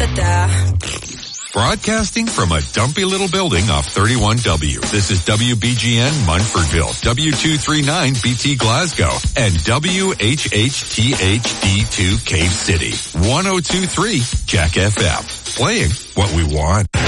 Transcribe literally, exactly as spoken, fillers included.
da-da-da. Broadcasting from a dumpy little building off thirty-one W. This is W B G N Munfordville, W two thirty-nine B T Glasgow, and W H H T H D two Cave City. one oh two point three Jack F M. Playing what we want.